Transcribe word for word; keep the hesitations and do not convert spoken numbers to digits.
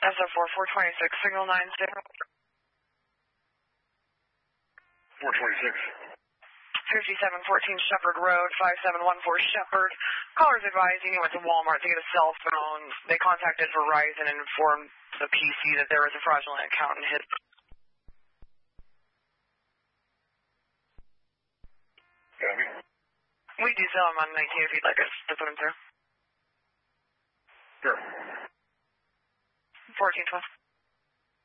S O four, four twenty-six, signal nine zero. four twenty-six. fifty-seven fourteen Shepherd Road, five seven one four Shepherd. Callers advising you went to Walmart to get a cell phone. They contacted Verizon and informed the P C that there was a fraudulent account and hit. Copy. We do sell them on nineteen if you'd like us to put them through. Sure. fourteen twelve.